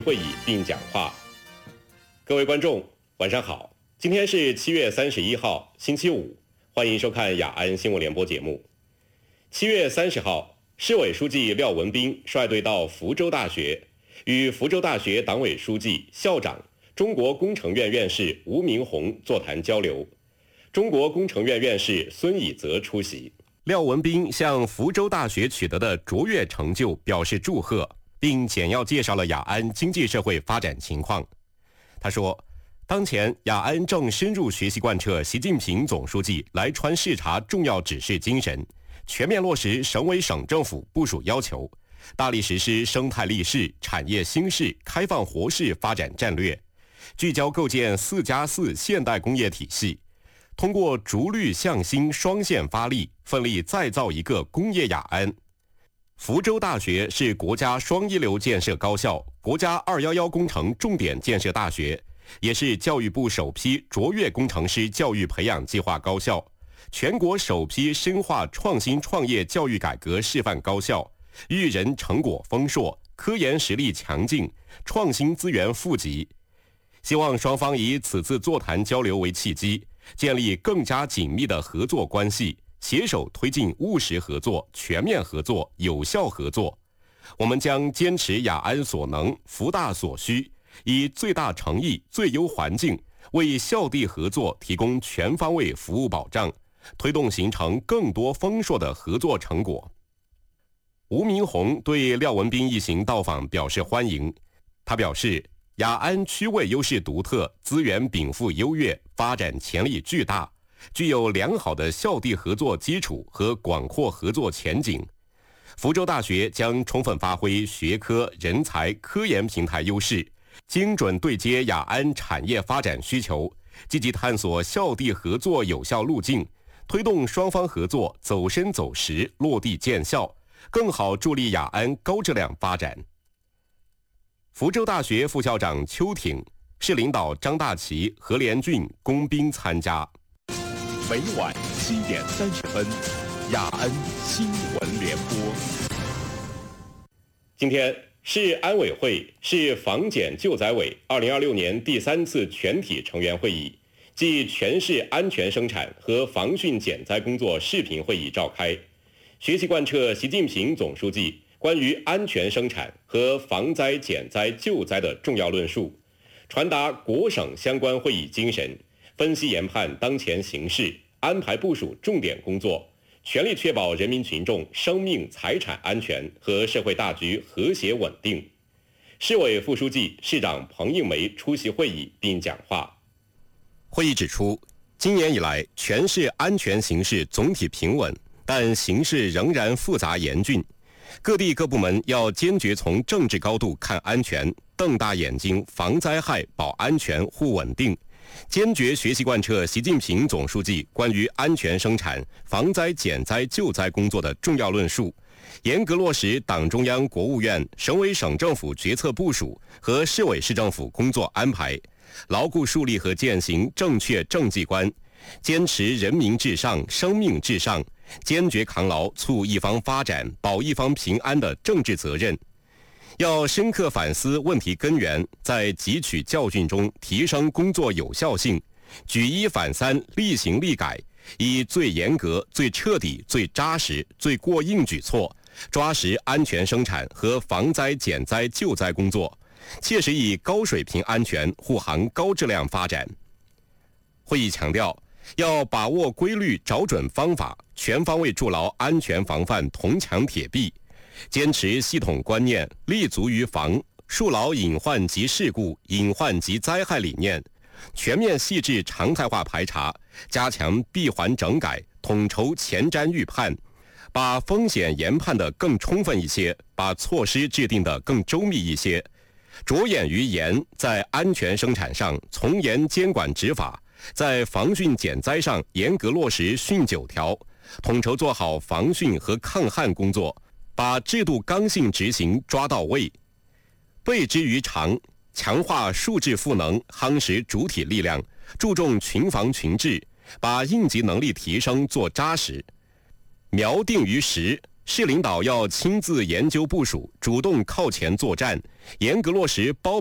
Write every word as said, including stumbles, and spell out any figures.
会议并讲话。各位观众，晚上好，今天是七月三十一号，星期五，欢迎收看雅安新闻联播节目。七月三十号，市委书记廖文彬率队到福州大学，与福州大学党委书记、校长、中国工程院院士吴明宏座谈交流。中国工程院院士孙以泽出席。廖文彬向福州大学取得的卓越成就表示祝贺，并简要介绍了雅安经济社会发展情况。他说，当前雅安正深入学习贯彻习近平总书记来川视察重要指示精神，全面落实省委省政府部署要求，大力实施生态立市、产业兴市、开放活市发展战略，聚焦构建四加四现代工业体系，通过逐绿向新双线发力，奋力再造一个工业雅安。福州大学是国家双一流建设高校、国家二一一工程重点建设大学，也是教育部首批卓越工程师教育培养计划高校，全国首批深化创新创业教育改革示范高校，育人成果丰硕，科研实力强劲，创新资源富集。希望双方以此次座谈交流为契机，建立更加紧密的合作关系，携手推进务实合作、全面合作、有效合作。我们将坚持雅安所能、福大所需，以最大诚意、最优环境，为校地合作提供全方位服务保障，推动形成更多丰硕的合作成果。吴明宏对廖文彬一行到访表示欢迎。他表示，雅安区位优势独特，资源禀赋优越，发展潜力巨大，具有良好的校地合作基础和广阔合作前景。福州大学将充分发挥学科、人才、科研平台优势，精准对接雅安产业发展需求，积极探索校地合作有效路径，推动双方合作走深走实、落地见效，更好助力雅安高质量发展。福州大学副校长邱挺、市领导张大奇、何连俊恭宾参加。 每晚七点三十分，雅安新闻联播。 今天，市安委会、市防检救灾委二零二六年第三次全体成员会议暨全市安全生产和防汛减灾工作视频会议召开，学习贯彻习近平总书记关于安全生产和防灾减灾救灾的重要论述，传达国省相关会议精神，分析研判当前形势，安排部署重点工作，全力确保人民群众生命财产安全和社会大局和谐稳定。市委副书记、市长彭应梅出席会议并讲话。会议指出，今年以来，全市安全形势总体平稳，但形势仍然复杂严峻。各地各部门要坚决从政治高度看安全，瞪大眼睛防灾害、保安全、护稳定，坚决学习贯彻习近平总书记关于安全生产、防灾减灾救灾工作的重要论述，严格落实党中央、国务院、省委省政府决策部署和市委市政府工作安排，牢固树立和践行正确政绩观，坚持人民至上、生命至上，坚决扛牢促一方发展、保一方平安的政治责任。要深刻反思问题根源，在汲取教训中提升工作有效性，举一反三，厉行厉改，以最严格、最彻底、最扎实、最过硬举措，抓实安全生产和防灾减灾救灾工作，切实以高水平安全护航高质量发展。会议强调，要把握规律，找准方法，全方位筑牢安全防范铜墙铁壁，坚持系统观念，立足于防，树牢隐患及事故、隐患及灾害理念，全面细致常态化排查，加强闭环整改，统筹前瞻预判，把风险研判得更充分一些，把措施制定得更周密一些，着眼于严，在安全生产上从严监管执法，在防汛减灾上严格落实汛九条，统筹做好防汛和抗旱工作，把制度刚性执行抓到位。备之于常，强化数质赋能，夯实主体力量，注重群防群治，把应急能力提升做扎实。苗定于实， 市领导要亲自研究部署，主动靠前作战，严格落实包